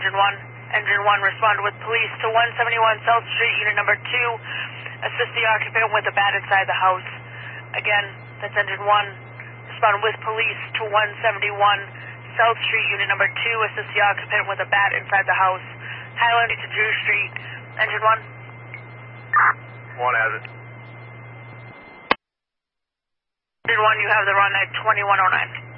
Engine 1. Engine 1, respond with police to 171 South Street, unit number 2. Assist the occupant with a bat inside the house. Again, that's Engine 1. Respond with police to 171 South Street, unit number 2. Assist the occupant with a bat inside the house. Highland to Drew Street. Engine 1. 1 has it. Engine 1, you have the run at 2109.